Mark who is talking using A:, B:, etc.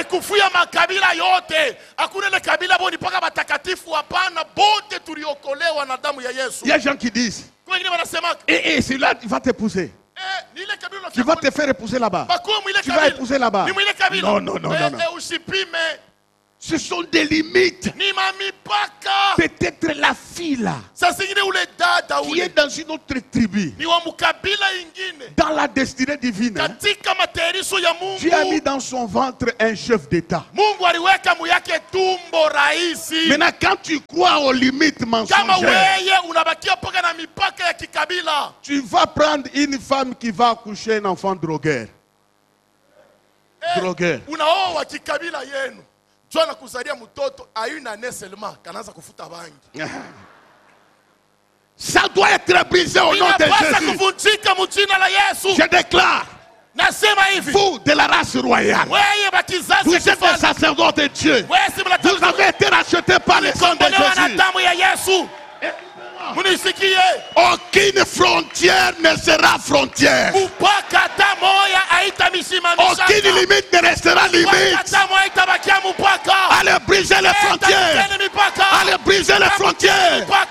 A: alikufia makabila yote. Hakuna ile kabila boni paka batakatifu hapana, bote tuliokolewa na damu ya Yesu.
B: Il y a des gens qui disent, celui-là il va t'épouser. Tu vas te faire épouser là-bas. Tu vas épouser là-bas. Non, non, non, non, non. Ce sont des limites. Peut-être la fille là, qui est dans une autre tribu, dans la destinée divine, Dieu a mis dans son ventre un chef d'État. Maintenant, quand tu crois aux limites mensongères, tu vas prendre une femme qui va accoucher un enfant drogueur. Drogueur. Ça doit être brisé au nom de Jésus. Je déclare, vous de la race royale, vous êtes des sacerdotes de Dieu. Vous avez été rachetés par le sang de Jésus. Aucune frontière ne sera frontière. Aucune limite ne restera limite. Allez briser les frontières. Allez briser les frontières.